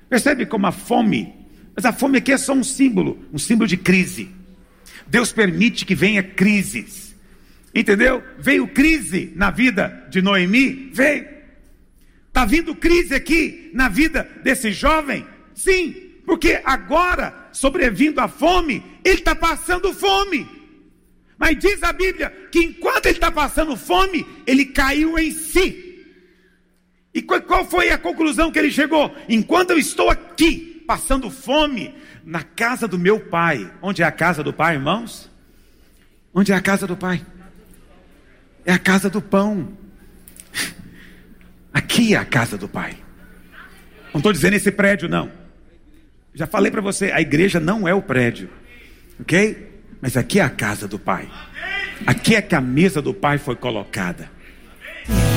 Percebe como a fome, mas a fome aqui é só um símbolo de crise. Deus permite que venha crises, entendeu? Veio crise na vida de Noemi? Veio. Está vindo crise aqui na vida desse jovem? Sim, porque agora, sobrevindo a fome, ele está passando fome. Mas diz a Bíblia que enquanto ele está passando fome, ele caiu em si. E qual foi a conclusão que ele chegou? Enquanto eu estou aqui, passando fome, na casa do meu pai. Onde é a casa do pai, irmãos? Onde é a casa do pai? É a casa do pão. Aqui é a casa do pai. Não estou dizendo esse prédio, não. Já falei para você, a igreja não é o prédio, ok? Mas aqui é a casa do pai. Aqui é que a mesa do pai foi colocada.